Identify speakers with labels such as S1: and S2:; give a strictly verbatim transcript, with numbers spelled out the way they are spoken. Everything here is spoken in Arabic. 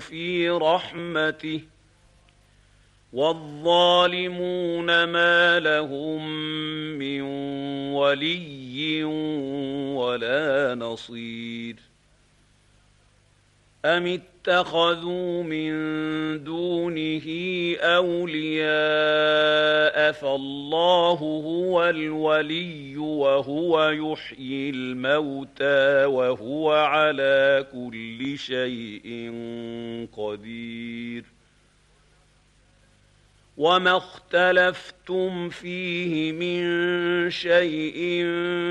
S1: في رحمته والظالمون ما لهم من ولي ولا نصير أم اتخذوا من دونه أولياء فالله هو الولي وهو يحيي الموتى وهو على كل شيء قدير وما اختلفتم فيه من شيء